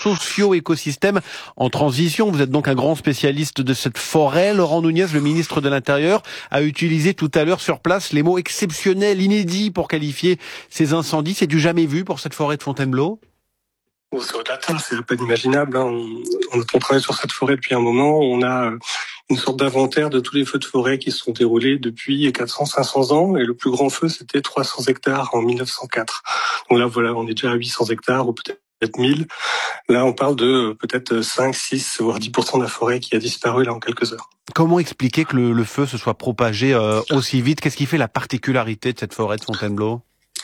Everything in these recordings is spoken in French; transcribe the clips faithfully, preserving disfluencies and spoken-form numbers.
socio-écosystème en transition. Vous êtes donc un grand spécialiste de cette forêt. Laurent Nunez, le ministre de l'Intérieur, a utilisé tout à l'heure sur place les mots exceptionnels, inédits pour qualifier ces incendies. C'est du jamais vu pour cette forêt de Fontainebleau? Bon, c'est au-delà de ça, c'est à peine imaginable. Hein. On, on travaille sur cette forêt depuis un moment. On a une sorte d'inventaire de tous les feux de forêt qui se sont déroulés depuis quatre cents à cinq cents ans. Et le plus grand feu, c'était trois cents hectares en mille neuf cent quatre. Donc là, voilà, on est déjà à huit cents hectares ou peut-être mille. Là, on parle de peut-être cinq, six, voire dix pour cent de la forêt qui a disparu là en quelques heures. Comment expliquer que le, le feu se soit propagé euh, aussi vite? Qu'est-ce qui fait la particularité de cette forêt de Fontainebleau?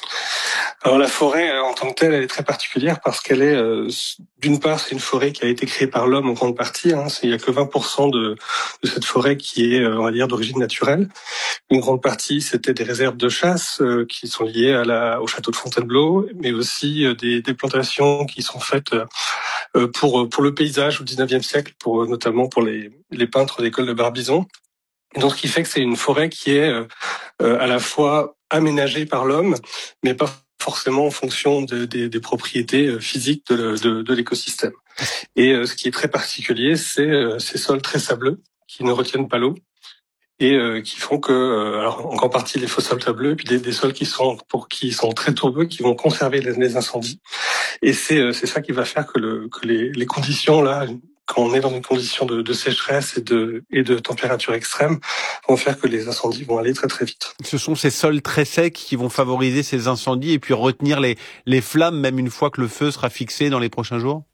Alors la forêt en tant que telle, elle est très particulière parce qu'elle est, euh, d'une part, c'est une forêt qui a été créée par l'homme en grande partie. Hein, il y a que vingt pour cent de, de cette forêt qui est, on va dire, d'origine naturelle. Une grande partie, c'était des réserves de chasse euh, qui sont liées à la, au château de Fontainebleau, mais aussi euh, des, des plantations qui sont faites euh, pour pour le paysage au dix-neuvième siècle, pour notamment pour les, les peintres d'école de Barbizon. Et donc, ce qui fait que c'est une forêt qui est euh, à la fois aménagée par l'homme, mais pas forcément en fonction de, de, des propriétés physiques de, de, de l'écosystème. Et euh, ce qui est très particulier, c'est euh, ces sols très sableux qui ne retiennent pas l'eau et euh, qui font que, euh, alors en grande partie les faux sols sableux, puis des, des sols qui sont pour qui sont très tourbeux, qui vont conserver les, les incendies. Et c'est euh, c'est ça qui va faire que le que les, les conditions là, quand on est dans une condition de, de sécheresse et de, et de température extrême, vont faire que les incendies vont aller très très vite. Ce sont ces sols très secs qui vont favoriser ces incendies et puis retenir les, les flammes, même une fois que le feu sera fixé dans les prochains jours?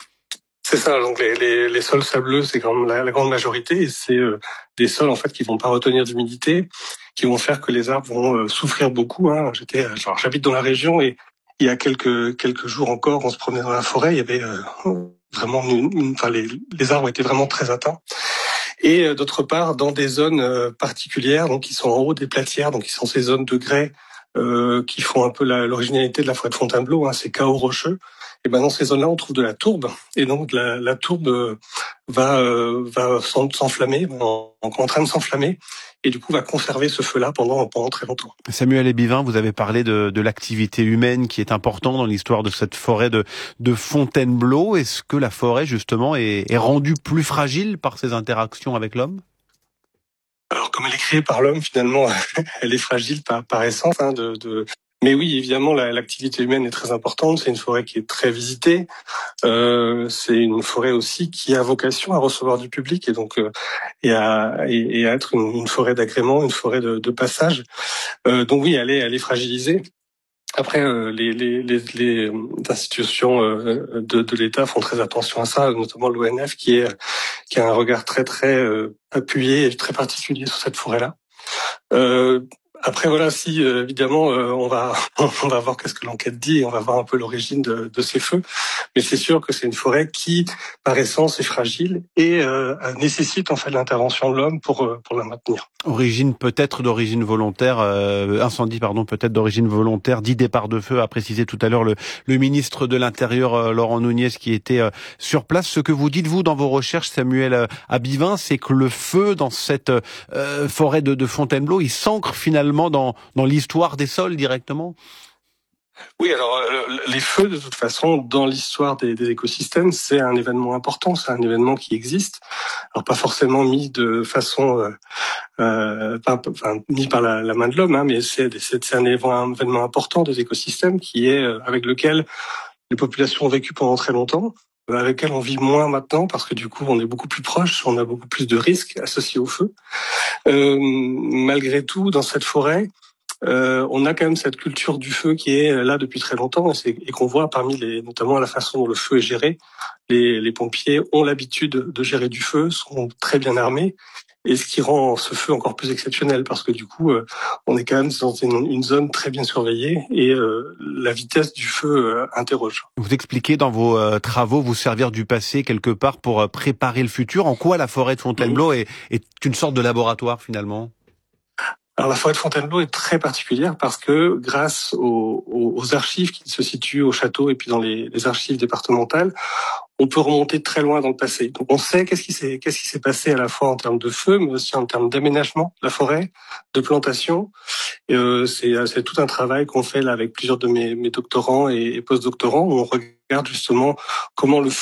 C'est ça, donc les, les, les sols sableux, c'est quand même la, la grande majorité, et c'est euh, des sols en fait qui vont pas retenir d'humidité, qui vont faire que les arbres vont euh, souffrir beaucoup. Hein. J'étais, genre, j'habite dans la région et il y a quelques quelques jours encore, on se promenait dans la forêt, il y avait euh, vraiment, une, une, enfin les, les arbres étaient vraiment très atteints. Et euh, d'autre part, dans des zones euh, particulières, donc qui sont en haut des platières, donc qui sont ces zones de grès euh, qui font un peu la, l'originalité de la forêt de Fontainebleau, hein, ces chaos rocheux. Et ben dans ces zones-là, on trouve de la tourbe, et donc la, la tourbe euh, va euh, va s'enflammer, en, en train de s'enflammer, et du coup va conserver ce feu-là pendant pendant très longtemps. Samuel Ébivin, vous avez parlé de, de l'activité humaine qui est importante dans l'histoire de cette forêt de, de Fontainebleau. Est-ce que la forêt justement est, est rendue plus fragile par ses interactions avec l'homme? Alors comme elle est créée par l'homme, finalement, elle est fragile par, par essence. Hein, de, de... Mais oui, évidemment, la, l'activité humaine est très importante. C'est une forêt qui est très visitée. Euh, c'est une forêt aussi qui a vocation à recevoir du public et donc euh, et, à, et, et à être une, une forêt d'agrément, une forêt de, de passage. Euh, donc oui, elle est, elle est fragilisée. Après, euh, les, les, les, les institutions euh, de, de l'État font très attention à ça, notamment l'O N F qui est qui a un regard très très euh, appuyé et très particulier sur cette forêt-là. Euh, Après voilà, si euh, évidemment euh, on va on va voir qu'est-ce que l'enquête dit et on va voir un peu l'origine de, de ces feux, mais c'est sûr que c'est une forêt qui par essence est fragile et euh, nécessite en fait l'intervention de l'homme pour euh, pour la maintenir. Origine peut-être d'origine volontaire, euh, incendie pardon peut-être d'origine volontaire, dix départs de feu a précisé tout à l'heure le, le ministre de l'Intérieur euh, Laurent Nunez qui était euh, sur place. Ce que vous dites vous dans vos recherches, Samuel euh, Ébivin, c'est que le feu dans cette euh, forêt de, de Fontainebleau, il s'ancre finalement dans, dans l'histoire des sols directement? Oui, alors euh, les feux, de toute façon, dans l'histoire des, des écosystèmes, c'est un événement important, c'est un événement qui existe. Alors pas forcément mis de façon, euh, euh, pas, enfin, mis par la, la main de l'homme, hein, mais c'est, c'est, c'est un événement important des écosystèmes qui est euh, avec lequel les populations ont vécu pendant très longtemps, avec lequel on vit moins maintenant parce que du coup on est beaucoup plus proche, on a beaucoup plus de risques associés au feu. Euh, malgré tout, dans cette forêt, Euh, on a quand même cette culture du feu qui est là depuis très longtemps et, c'est, et qu'on voit parmi les, notamment la façon dont le feu est géré. Les, les pompiers ont l'habitude de gérer du feu, sont très bien armés, et ce qui rend ce feu encore plus exceptionnel parce que du coup, euh, on est quand même dans une, une zone très bien surveillée et euh, la vitesse du feu euh, interroge. Vous expliquez dans vos euh, travaux vous servir du passé quelque part pour euh, préparer le futur. En quoi la forêt de Fontainebleau mmh. est, est une sorte de laboratoire finalement? Alors la forêt de Fontainebleau est très particulière parce que grâce aux, aux archives qui se situent au château et puis dans les, les archives départementales, on peut remonter très loin dans le passé. Donc on sait qu'est-ce qui s'est qu'est-ce qui s'est passé à la fois en termes de feu, mais aussi en termes d'aménagement de la forêt, de plantation. Et euh, c'est, c'est tout un travail qu'on fait là avec plusieurs de mes, mes doctorants et, et post-doctorants où on regarde justement comment le